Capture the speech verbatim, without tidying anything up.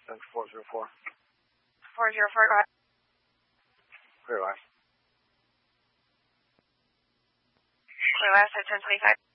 Central four zero four. four zero four, go ahead. Clear last. Clear last at ten twenty-five.